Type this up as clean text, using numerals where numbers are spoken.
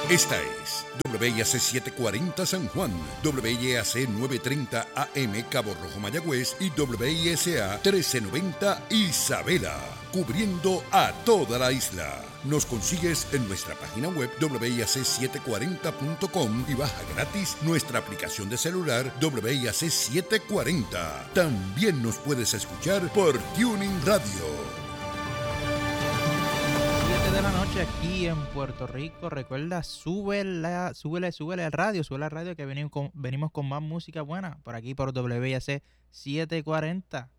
Esta es WIAC 740 San Juan, WIAC 930 AM Cabo Rojo Mayagüez y WISA 1390 Isabela, cubriendo a toda la isla. Nos consigues en nuestra página web WIAC740.com y baja gratis nuestra aplicación de celular WIAC 740. También nos puedes escuchar por Tuning Radio. De la noche aquí en Puerto Rico. Recuerda, súbele al radio, que venimos con más música buena por aquí por WIAC 740.